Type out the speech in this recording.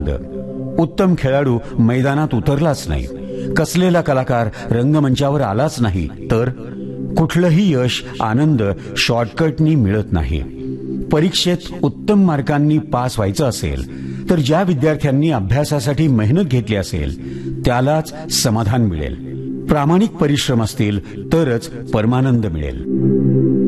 उत्तम खेळाडू मैदानात उतरलाच नाही, कसलेला कलाकार रंगमंचावर आलाच नाही, तर कुठलंही यश आनंद शॉर्टकटनी मिळत नाही. परीक्षेत उत्तम मार्कांनी पास व्हायचं असेल तर ज्या विद्यार्थ्यांनी अभ्यासासाठी मेहनत घेतली असेल त्यालाच समाधान मिळेल. प्रामाणिक परिश्रम असतील तरच परमानंद मिळेल.